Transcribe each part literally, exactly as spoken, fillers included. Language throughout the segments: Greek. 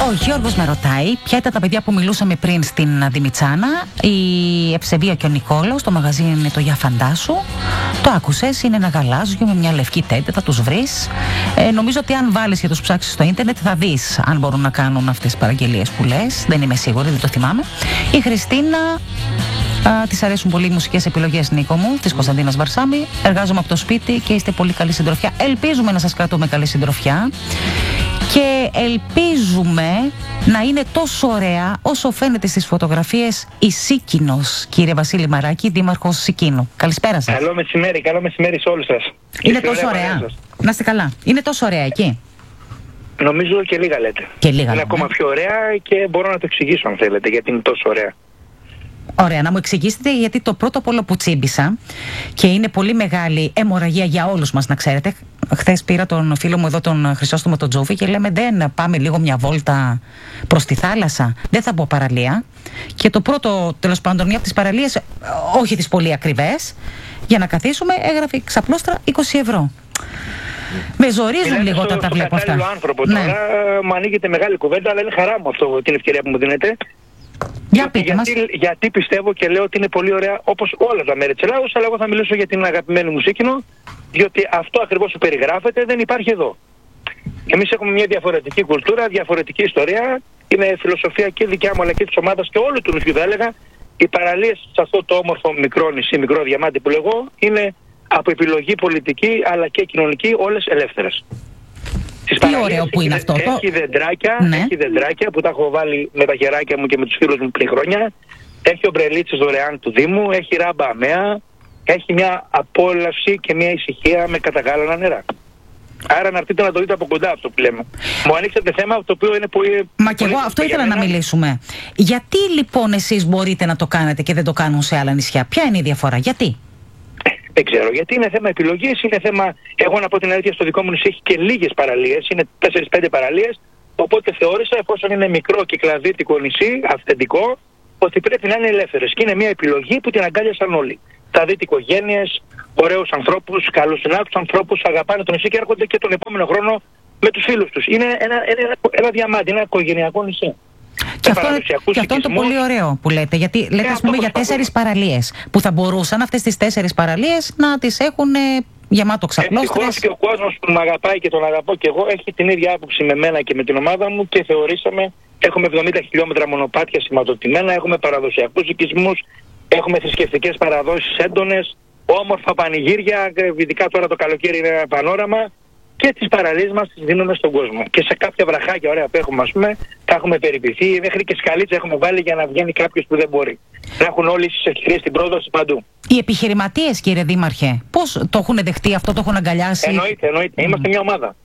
Ο Γιώργος με ρωτάει ποια ήταν τα παιδιά που μιλούσαμε πριν στην Δημητσάνα. Η Ευσεβία και ο Νικόλαος. Το μαγαζί είναι το Για Φαντάσου. Το άκουσες, είναι ένα γαλάζιο με μια λευκή τέντε, θα τους βρεις. Ε, νομίζω ότι αν βάλεις και τους ψάξεις στο ίντερνετ θα δεις αν μπορούν να κάνουν αυτές τις παραγγελίες που λες. Δεν είμαι σίγουρη, δεν το θυμάμαι. Η Χριστίνα. Uh, της αρέσουν πολύ οι μουσικές επιλογές, Νίκο μου, της Κωνσταντίνας Βαρσάμι. Εργάζομαι από το σπίτι και είστε πολύ καλή συντροφιά. Ελπίζουμε να σας κρατούμε καλή συντροφιά. Και ελπίζουμε να είναι τόσο ωραία όσο φαίνεται στις φωτογραφίες η Σίκινος, κύριε Βασίλη Μαράκη, δήμαρχος Σικίνου. Καλησπέρα σας. Καλό μεσημέρι, καλό μεσημέρι σε όλους σας. Είναι και τόσο ωραία. ωραία. Να είστε καλά. Είναι τόσο ωραία εκεί. Νομίζω και λίγα λέτε. Και λίγα, είναι ναι. ακόμα πιο ωραία και μπορώ να το εξηγήσω αν θέλετε γιατί είναι τόσο ωραία. Ωραία, να μου εξηγήσετε γιατί το πρώτο απ' όλο που τσίμπησα και είναι πολύ μεγάλη αιμορραγία για όλους μας, να ξέρετε. Χθες πήρα τον φίλο μου εδώ, τον Χρυσόστομο τον Τζούφι, και λέμε δεν πάμε λίγο μια βόλτα προς τη θάλασσα. Δεν θα πω παραλία. Και το πρώτο, τέλος πάντων, μια από τις παραλίες, όχι τις πολύ ακριβές, για να καθίσουμε έγραφε ξαπλώστρα είκοσι ευρώ. Με ζορίζουν λίγο όταν τα βλέπω αυτά. Είναι άνθρωπο τώρα, ναι. Μου ανοίγεται μεγάλη κουβέντα, αλλά είναι χαρά μου αυτό, την ευκαιρία που μου δίνετε. Για πείτε γιατί, μας. γιατί πιστεύω και λέω ότι είναι πολύ ωραία όπως όλα τα μέρη της Ελλάδος, αλλά εγώ θα μιλήσω για την αγαπημένη μου Σίκινο, διότι αυτό ακριβώς που περιγράφεται δεν υπάρχει εδώ. Εμείς έχουμε μια διαφορετική κουλτούρα, διαφορετική ιστορία, είναι φιλοσοφία και δικιά μου αλλά και της ομάδας και όλου του νησιού θα έλεγα. Οι παραλίες σε αυτό το όμορφο μικρό νησί, μικρό διαμάντι που λέγω, είναι από επιλογή πολιτική αλλά και κοινωνική όλες ελεύθερες. Τι ωραίο που είναι αυτό. Έχει δεντράκια, ναι. έχει δεντράκια που τα έχω βάλει με τα χεράκια μου και με τους φίλους μου πριν χρόνια. Έχει ομπρελίτσες δωρεάν του Δήμου, έχει ράμπα αμαία, έχει μια απόλαυση και μια ησυχία με καταγάλανα νερά. Άρα να έρθετε να το δείτε από κοντά αυτό που λέμε. Μου ανοίξατε θέμα το οποίο είναι πολύ... Μα και εγώ αυτό ήθελα να μιλήσουμε. Γιατί λοιπόν εσείς μπορείτε να το κάνετε και δεν το κάνουν σε άλλα νησιά? Ποια είναι η διαφορά, γιατί? Δεν ξέρω, γιατί είναι θέμα επιλογής, είναι θέμα... Εγώ να πω την αλήθεια, στο δικό μου νησί έχει και λίγες παραλίες, είναι τέσσερις πέντε παραλίες, οπότε θεώρησα, εφόσον είναι μικρό κυκλαδίτικο νησί, αυθεντικό, ότι πρέπει να είναι ελεύθερες. Και είναι μια επιλογή που την αγκάλιασαν όλοι. Θα δείτε οικογένειες, ωραίους ανθρώπους, καλοσυνάκτους ανθρώπους, αγαπάνε το νησί και έρχονται και τον επόμενο χρόνο με τους φίλους τους. Είναι ένα, ένα, ένα διαμάντι, ένα οικογενειακό νησί. Και αυτό, και αυτό είναι το πολύ ωραίο που λέτε, γιατί λέτε ας πούμε για τέσσερις παραλίες, που θα μπορούσαν αυτές τις τέσσερις παραλίες να τις έχουν γεμάτο ξαπλώστρες. Ευτυχώς και ο κόσμος που με αγαπάει και τον αγαπώ και εγώ έχει την ίδια άποψη με μένα και με την ομάδα μου και θεωρήσαμε, έχουμε εβδομήντα χιλιόμετρα μονοπάτια σηματοδοτημένα, έχουμε παραδοσιακούς οικισμούς, έχουμε θρησκευτικές παραδόσεις έντονες, όμορφα πανηγύρια, ειδικά τώρα το καλοκαίρι είναι ένα πανόραμα. Και τις παραλίες μας τις δίνουμε στον κόσμο. Και σε κάποια βραχάκια ωραία που έχουμε, ας πούμε, τα έχουμε περιποιηθεί, μέχρι και σκαλίτσα έχουμε βάλει για να βγαίνει κάποιος που δεν μπορεί. Να έχουν όλοι τις ευκαιρίες στην πρόδοση παντού. Οι επιχειρηματίες, κύριε Δήμαρχε, πώς το έχουν δεχτεί αυτό, το έχουν αγκαλιάσει? Εννοείται, εννοείται. Mm. Είμαστε μια ομάδα.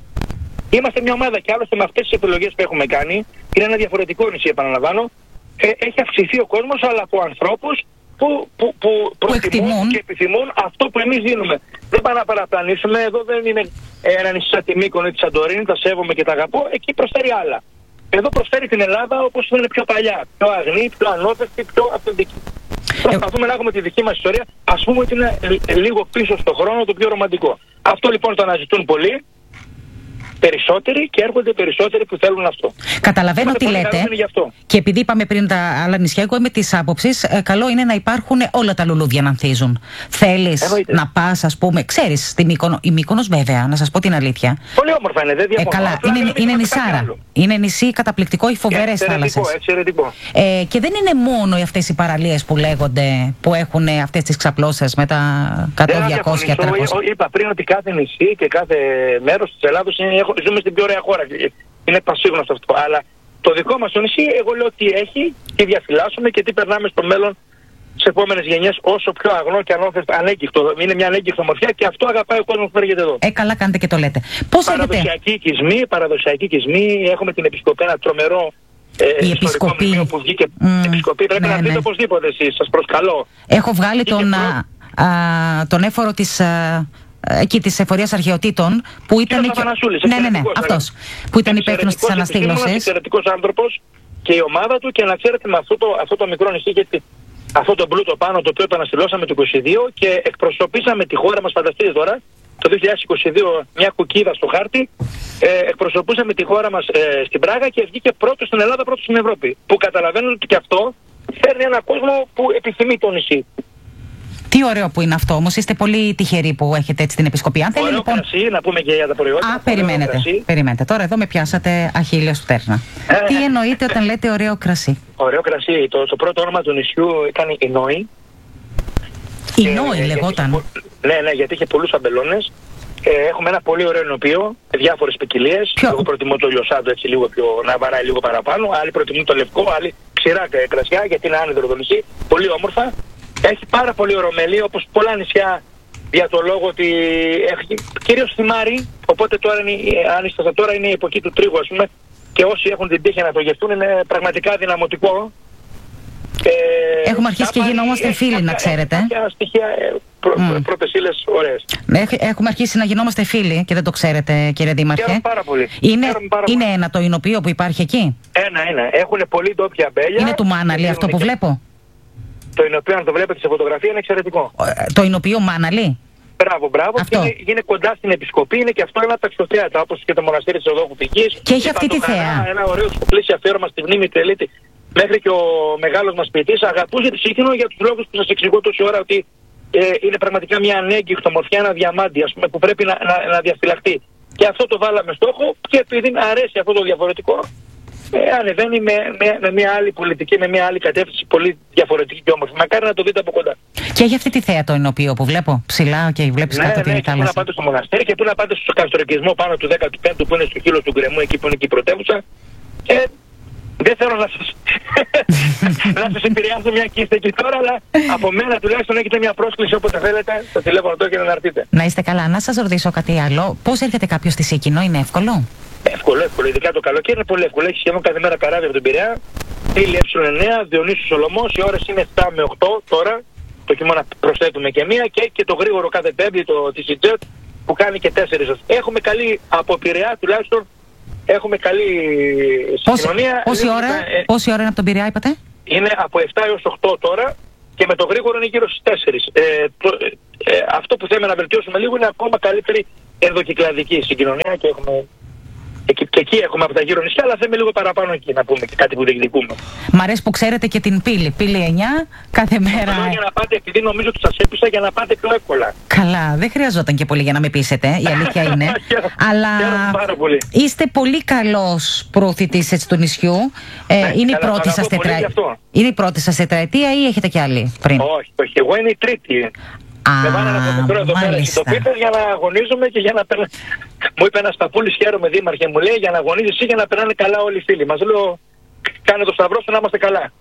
Είμαστε μια ομάδα και άλλωστε με αυτές τις επιλογές που έχουμε κάνει, είναι ένα διαφορετικό νησί, επαναλαμβάνω, ε, έχει αυξηθεί ο κόσμος, αλλά από ανθρώπους που, που, που προτιμούν και επιθυμούν αυτό που εμείς δίνουμε. Δεν πάμε να παραπλανήσουμε, εδώ δεν είναι ένα νησί σαν τη Μύκονο ή τη Σαντορίνη, τα σέβομαι και τα αγαπώ, εκεί προσφέρει άλλα. Εδώ προσφέρει την Ελλάδα όπως είναι πιο παλιά, πιο αγνή, πιο ανώτερη, πιο αυθεντική. Ε... Προσπαθούμε να έχουμε τη δική μας ιστορία, ας πούμε ότι είναι λίγο πίσω στον χρόνο, το πιο ρομαντικό. Αυτό λοιπόν το αναζητούν πολλοί. Περισσότεροι και έρχονται περισσότεροι που θέλουν αυτό. Καταλαβαίνω τι λέτε. Και επειδή είπαμε πριν τα άλλα νησιά, εγώ είμαι της άποψης, ε, καλό είναι να υπάρχουν όλα τα λουλούδια να ανθίζουν. Θέλεις Εννοείται. να πας, ας πούμε, ξέρεις, στη Μύκονο, η Μύκονος βέβαια, να σας πω την αλήθεια. Πολύ όμορφα είναι, δεν διαφωνώ. Ε, καλά, είναι, είναι, είναι νησάρα. Είναι νησί καταπληκτικό, έχει φοβερές θάλασσες. Εξαιρετικό. Ε, και δεν είναι μόνο αυτές οι παραλίες που λέγονται, που έχουν αυτές τις ξαπλώσεις με τα εκατό, διακόσια, τριακόσια. Είπα πριν ότι κάθε νησί και κάθε μέρος της Ελλάδος είναι. Ζούμε στην πιο ωραία χώρα. Είναι πασίγνωστο αυτό. Αλλά το δικό μας το νησί, εγώ λέω ότι έχει, τι διαφυλάσσουμε και τι περνάμε στο μέλλον σε επόμενες γενιές, όσο πιο αγνό και ανέγκυχτο. Είναι μια ανέγκυχτο ομορφιά και αυτό αγαπάει ο κόσμος που έρχεται εδώ. Ε, καλά κάνετε και το λέτε. Πώς παραδοσιακή οικισμή, παραδοσιακή οικισμή. Έχουμε την Επισκοπή, ένα τρομερό ε, ιστορικό μνημείο που βγήκε. Mm, Επισκοπή, πρέπει ναι, να δείτε ναι. οπωσδήποτε εσείς. Σας προσκαλώ. Έχω βγάλει τον, α, α, τον έφορο της. Α, εκεί της Εφορίας Αρχαιοτήτων που ήταν. Και... Ναι, ναι, ναι, αυτός που ήταν υπεύθυνος της αναστήλωσης. Είναι εξαιρετικός άνθρωπος και η ομάδα του, και να ξέρετε με αυτό το, αυτό το μικρό νησί, γιατί αυτό το πλούτο πάνω το οποίο το αναστηλώσαμε το είκοσι δύο και εκπροσωπήσαμε τη χώρα μας, φανταστείτε τώρα, το δύο χιλιάδες είκοσι δύο μια κουκίδα στο χάρτη, ε, εκπροσωπούσαμε τη χώρα μας ε, στην Πράγα και βγήκε πρώτος στην Ελλάδα, πρώτος στην Ευρώπη. Που καταλαβαίνω ότι και αυτό φέρνει έναν κόσμο που επιθυμεί το νησί. Τι ωραίο που είναι αυτό όμως, είστε πολύ τυχεροί που έχετε έτσι την επισκοπή. Αν θέλει ωραίο λοιπόν... κρασί, να πούμε και για τα προϊόντα. Α, περιμένετε, περιμένετε. Τώρα εδώ με πιάσατε αχίλια του τέρνα. Ε, Τι εννοείτε όταν λέτε ωραίο κρασί? Ωραίο κρασί. Το, το πρώτο όνομα του νησιού ήταν η Νόη. Η Νόη ε, λεγόταν. Γιατί, ναι, ναι, γιατί είχε πολλούς αμπελώνες. Ε, έχουμε ένα πολύ ωραίο ενωπείο, διάφορες ποικιλίες. Ποιο? Εγώ προτιμώ το λιωσάντο έτσι λίγο πιο να βαράει λίγο παραπάνω. Άλλοι προτιμούν το λευκό, άλλοι ξηρά κρασιά γιατί είναι άνεδρο το νησί. Πολύ όμορφα. Έχει πάρα πολύ ορομέλη, όπως πολλά νησιά, για το λόγο ότι έχει κυρίως θυμάρι, οπότε τώρα είναι, αν είστε τώρα είναι η εποχή του τρίγου, ας πούμε, και όσοι έχουν την τύχη να το γευτούν είναι πραγματικά δυναμωτικό. Ε, Έχουμε αρχίσει και γινόμαστε φίλοι, να ξέρετε. Κάποια στοιχεία, προ, mm. πρώτες ύλες ωραίες. Έχουμε αρχίσει να γινόμαστε φίλοι και δεν το ξέρετε, κύριε Δήμαρχε. Χαίρομαι πάρα πολύ. Είναι, πάρα είναι πολύ. Ένα το εινοποιείο που υπάρχει εκεί. Ένα, ένα. Έχουν πολύ ντόπια αμπέλια. Είναι του Μάναλη αυτό που βλέπω. Το εινοποιείο, αν το βλέπετε σε φωτογραφία, είναι εξαιρετικό. Το εινοποιείο Μάναλη. Μπράβο, μπράβο. Και είναι, είναι κοντά στην επισκοπή, είναι και αυτό ένα ταξιοθέατρο, όπως και το μοναστήρι της Οδόχου Πηγής. Και έχει αυτή τη θέα. Ένα ωραίο σπουδλήσι αφιέρωμα στη μνήμη του Ελίτη. Μέχρι και ο μεγάλος μας ποιητής αγαπούσε τη Σύγχρονο για τους λόγους που σας εξηγώ τόση ώρα, ότι ε, είναι πραγματικά μια ανέγκυχτο μορφιά, ένα διαμάντι, ας πούμε, που πρέπει να, να, να διαφυλαχτεί. Και αυτό το βάλαμε στόχο και επειδή αρέσει αυτό το διαφορετικό, ε, ανεβαίνει με, με, με μια άλλη πολιτική, με μια άλλη κατεύθυνση πολύ διαφορετική και όμορφη. Μακάρι να το δείτε από κοντά. Και έχει αυτή τη θέα το εινοποιείο που βλέπω ψηλά και βλέπεις ναι, κάτω ναι, την θάλασσα. Ναι, και πού να πάτε στο μοναστήρι και πού να πάτε στο καστροκισμό πάνω του δέκατου πέμπτου που είναι στο χείλος του Γκρεμού, εκεί που είναι και η πρωτεύουσα. Και δεν θέλω να σας, να σας επηρεάσω μια και είστε εκεί τώρα, αλλά από μένα τουλάχιστον έχετε μια πρόσκληση όποτε θέλετε στο τηλέφωνο το και να έρθετε. Να είστε καλά. Να σας ρωτήσω κάτι άλλο. Πώς έρχεται κάποιος στη Σίκινο, είναι εύκολο? Εύκολο, εύκολο. Ειδικά το καλοκαίρι είναι πολύ εύκολο. Έχει σχεδόν κάθε μέρα καράβι από τον Πειραιά. Ήλιο ε εννέα, Διονύσου Σολωμός. Οι ώρες είναι επτά με οκτώ τώρα. Το χειμώνα προσθέτουμε και μία. Και, και το γρήγορο κάθε Πέμπτη, το τι σι τζετ που κάνει και τέσσερις. Έχουμε καλή από Πειραιά τουλάχιστον. Έχουμε καλή συγκοινωνία. Πόση ώρα, ε, πόση ώρα είναι από τον Πειραιά, είπατε? Είναι από επτά έως οκτώ τώρα και με το γρήγορο είναι γύρω στις τέσσερις. Ε, το, ε, αυτό που θέλουμε να βελτιώσουμε λίγο είναι ακόμα καλύτερη ενδοκυκλαδική συγκοινωνία και έχουμε. Και, και εκεί έχουμε από τα γύρω νησιά, αλλά θέλουμε λίγο παραπάνω εκεί να πούμε και κάτι που διεκδικούμε. Μ' αρέσει που ξέρετε και την πύλη. Πύλη εννιά, κάθε μέρα. Για να πάτε, επειδή νομίζω ότι σας έπεισα, για να πάτε πιο εύκολα. Καλά, δεν χρειαζόταν και πολύ για να με πείσετε, η αλήθεια είναι. αλλά πολύ. Είστε πολύ καλός προωθητής του νησιού. Ε, ναι, είναι, καλά, η πρώτη σας τετρα... είναι η πρώτη σας τετραετία ή έχετε κι άλλη πριν? Όχι, όχι. Εγώ είναι η τρίτη. Α, με πάνε να το εδώ πέρα στο Πίτερ για να αγωνίζομαι και για να περνάνε. Μου είπε ένας παππούλης, χαίρομαι Δήμαρχε, μου λέει, για να αγωνίζεις εσύ για να περνάνε καλά όλοι οι φίλοι μας. Λέω, κάνε το σταυρό σου να είμαστε καλά.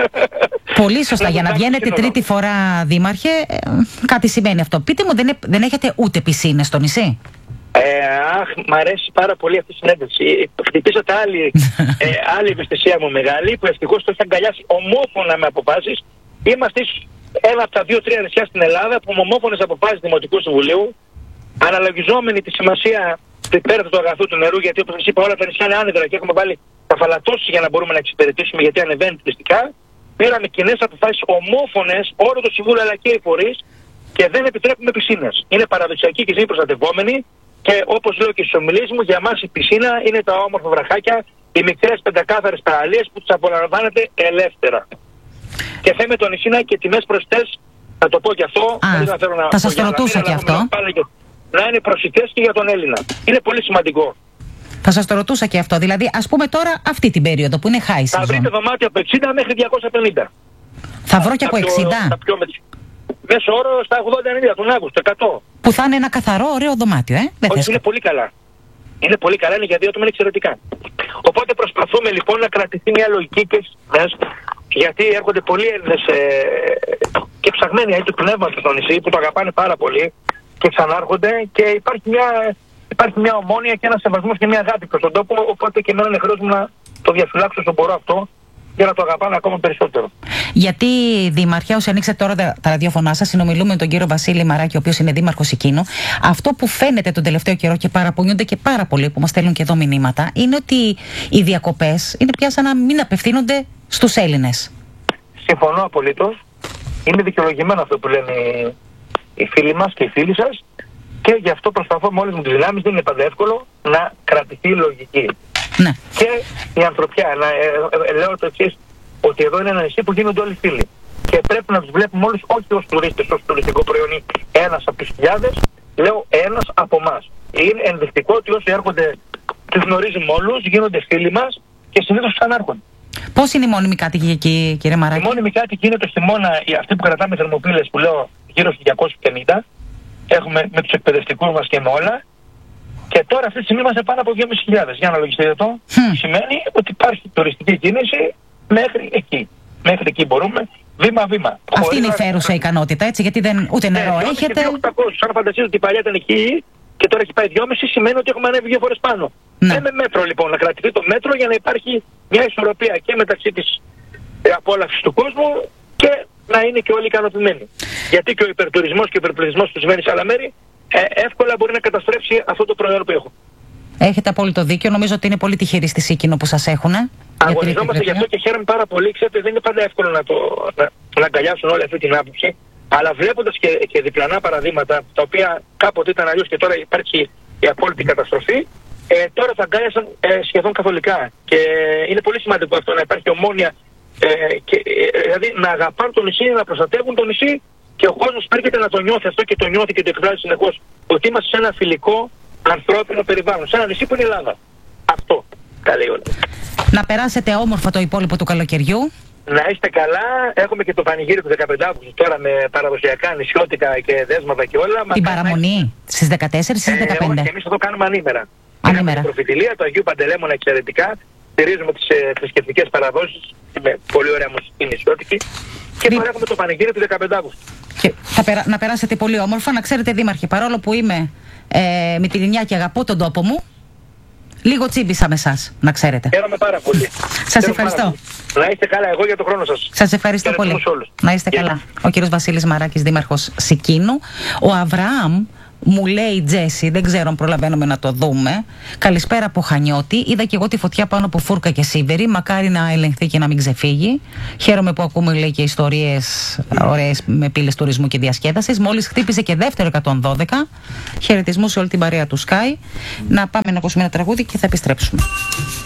Πολύ σωστά. Για να βγαίνετε τρίτη φορά Δήμαρχε, ε, κάτι σημαίνει αυτό. Πείτε μου, δεν, δεν έχετε ούτε πισίνες στο νησί? Ε, αχ, μ' αρέσει πάρα πολύ αυτή η συνέντευξη. Χτυπήσατε άλλη, ε, άλλη ευαισθησία μου μεγάλη, που ευτυχώς το έχει αγκαλιάσει ομόφωνα με αποφάσεις. Είμαστε ένα από τα δύο-τρία νησιά στην Ελλάδα που με ομόφωνες αποφάσεις Δημοτικού Συμβουλίου, αναλογιζόμενοι τη σημασία του υπέρθετου αγαθού του νερού, γιατί όπως σας είπα όλα τα νησιά είναι άνεδρα και έχουμε βάλει τα φαλατώσεις για να μπορούμε να εξυπηρετήσουμε, γιατί ανεβαίνει τουριστικά. Πήραμε κοινές αποφάσεις ομόφωνες, όλο το Συμβούλιο αλλά και οι φορείς, και δεν επιτρέπουμε πισίνες. Είναι παραδοσιακή και ζήτηση προστατευόμενη και όπως λέω και στις ομιλίες μου, για μας η πισίνα είναι τα όμορφα βραχάκια, οι μικρές πεντακάθαρες παραλίες που τις απολαμβάνετε ελεύθερα. Και θέμε το νησί να και τιμές προσιτές, θα το πω και αυτό. Α, να θέλω να θα σας το ρωτούσα και αυτό. Να είναι προσιτές και για τον Έλληνα. Είναι πολύ σημαντικό. Θα σας το ρωτούσα και αυτό. Δηλαδή, ας πούμε τώρα αυτή την περίοδο που είναι high season. Θα βρείτε δωμάτιο από εξήντα μέχρι διακόσια πενήντα. Θα βρω και από εξήντα. Μέσο όρο στα ογδόντα ενενήντα τον Αύγουστο, εκατό. Που θα είναι ένα καθαρό, ωραίο δωμάτιο, ε. Δεν Όχι, θες... είναι πολύ καλά. Είναι πολύ καλά, είναι για δύο άτομα, είναι εξαιρετικά. Οπότε προσπαθούμε λοιπόν να κρατηθεί μια λογική και στις, γιατί έρχονται πολλοί Έλληνες ε, και ψαγμένοι του πνεύματος στο νησί που το αγαπάνε πάρα πολύ και ξανάρχονται και υπάρχει μια, υπάρχει μια ομόνοια και ένα σεβασμός και μια αγάπη προς τον τόπο, οπότε και εμένα είναι χρέος μου να το διαφυλάξω όσο μπορώ αυτό για να το αγαπάνε ακόμα περισσότερο. Γιατί, Δήμαρχε, όσοι ανοίξετε τώρα τα ραδιόφωνά σας, συνομιλούμε με τον κύριο Βασίλη Μαράκη, ο οποίος είναι δήμαρχος Σικίνου. Αυτό που φαίνεται τον τελευταίο καιρό και παραπονιούνται και πάρα πολλοί που μας στέλνουν και εδώ μηνύματα, είναι ότι οι διακοπές είναι πια σαν να μην απευθύνονται στους Έλληνες. Συμφωνώ απολύτως. Είναι δικαιολογημένο αυτό που λένε οι φίλοι μας και οι φίλοι σας. Και γι' αυτό προσπαθώ με όλες μου τις δυνάμεις, δεν είναι πάντα εύκολο, να κρατηθεί η λογική. Ναι. Και η ανθρωπιά. Να, ε, ε, λέω το εξής, ότι εδώ είναι ένα νησί που γίνονται όλοι φίλοι. Και πρέπει να τους βλέπουμε όλους όχι ως τουρίστες, ως τουριστικό προϊόν ή ένας από τους χιλιάδες, λέω ένας από εμάς. Είναι ενδεικτικό ότι όσοι έρχονται τους γνωρίζουμε όλους, γίνονται φίλοι μας και συνήθως ξανάρχονται. Πώς είναι οι μόνιμοι κάτοικοι εκεί, κύριε Μαράκη? Οι μόνιμοι κάτοικοι είναι το χειμώνα, οι αυτοί που κρατάμε θερμοπύλες που λέω γύρω στους διακόσιους πενήντα. Έχουμε με τους εκπαιδευτικούς μας και με όλα. Και τώρα αυτή τη στιγμή είμαστε πάνω από δυόμισι χιλιάδες. Για να λογιστείτε το. Mm. Σημαίνει ότι υπάρχει τουριστική κίνηση μέχρι εκεί. Μέχρι εκεί μπορούμε, βήμα-βήμα. Αυτή είναι η φέρουσα ικανότητα, έτσι, γιατί δεν, ούτε νερό ναι, έχετε. οκτακόσια, αν φανταστείτε ότι η παλιά ήταν εκεί και τώρα έχει πάει δυόμισι, σημαίνει ότι έχουμε ανέβει δύο φορές πάνω. Ναι. Και με μέτρο λοιπόν, να κρατηθεί το μέτρο για να υπάρχει μια ισορροπία και μεταξύ της ε, απόλαυσης του κόσμου και να είναι και όλοι ικανοποιημένοι. Γιατί και ο υπερτουρισμός και ο υπερπληθυσμός που συμβαίνει σε άλλα μέρη ε, εύκολα μπορεί να καταστρέψει αυτό το προϊόν που έχω. Έχετε απόλυτο δίκιο. Νομίζω ότι είναι πολύ τυχεροί στη Σίκινο που σας έχουν. Αγωνιζόμαστε γι' αυτό και χαίρομαι πάρα πολύ. Ξέρετε, δεν είναι πάντα εύκολο να, το, να, να αγκαλιάσουν όλη αυτή την άποψη. Αλλά βλέποντας και, και διπλανά παραδείγματα, τα οποία κάποτε ήταν αλλιώς και τώρα υπάρχει η απόλυτη καταστροφή, ε, τώρα θα αγκάλιασαν ε, σχεδόν καθολικά. Και είναι πολύ σημαντικό αυτό να υπάρχει ομόνοια, ε, και, ε, δηλαδή να αγαπάνε το νησί, να προστατεύουν το νησί και ο κόσμος έρχεται να το νιώθει αυτό και το νιώθει και το εκφράζει συνεχώς. Ότι είμαστε σε ένα φιλικό ανθρώπινο περιβάλλον, σε ένα νησί που είναι η Ελλάδα. Αυτό τα λέει όλα. Να περάσετε όμορφα το υπόλοιπο του καλοκαιριού. Να είστε καλά. Έχουμε και το πανηγύρι του δεκαπέντε Αυγούστου τώρα με παραδοσιακά νησιώτικα και δέσματα και όλα. Την παραμονή στις δεκατέσσερις ή στις δεκαπέντε. Ε, και εμείς θα το κάνουμε ανήμερα. Ανήμερα. Την προφητηλία του Αγίου Παντελέμωνα εξαιρετικά. Στηρίζουμε τις ε, θρησκευτικές παραδόσεις με πολύ ωραία μουσική νησιώτικη. Και τώρα έχουμε το πανηγύρι του δεκαπέντε Αυγούστου. Και θα περα... να περάσετε πολύ όμορφα. Να ξέρετε, Δήμαρχε, παρόλο που είμαι ε, Μυτιληνιά και αγαπώ τον τόπο μου, λίγο τσίμπησα με εσάς, να ξέρετε. Χαίρομαι πάρα πολύ. Σας ευχαριστώ. Να είστε καλά, εγώ για τον χρόνο σας. Σας ευχαριστώ πολύ. Να είστε yeah. καλά. Ο κύριος Βασίλης Μαράκης, Δήμαρχος Σικίνου. Ο Αβραάμ μου λέει, Τζέσι, δεν ξέρω αν προλαβαίνουμε να το δούμε. Καλησπέρα από Χανιώτη. Είδα και εγώ τη φωτιά πάνω από Φούρκα και Σίβερη. Μακάρι να ελεγχθεί και να μην ξεφύγει. Χαίρομαι που ακούμε, λέει, και ιστορίες ωραίες με πύλες τουρισμού και διασκέδασης. Μόλις χτύπησε και δεύτερο εκατόν δώδεκα. Χαιρετισμού σε όλη την παρέα του Sky. Να πάμε να ακούσουμε ένα τραγούδι και θα επιστρέψουμε.